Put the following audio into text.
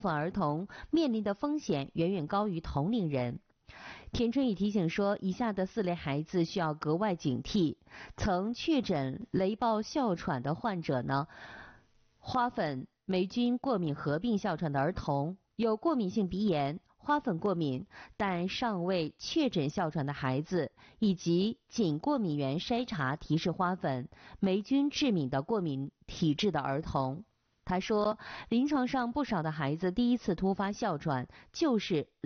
粉儿童面临的风险远远高于同龄人。田春雨提醒说，以下的4类孩子需要格外警惕：曾确诊雷暴哮喘的患者呢，花粉、霉菌过敏合并哮喘的儿童，有过敏性鼻炎、花粉过敏但尚未确诊哮喘的孩子，以及仅过敏原筛查提示花粉、霉菌致敏的过敏体质的儿童。他说，临床上不少的孩子第一次突发哮喘就是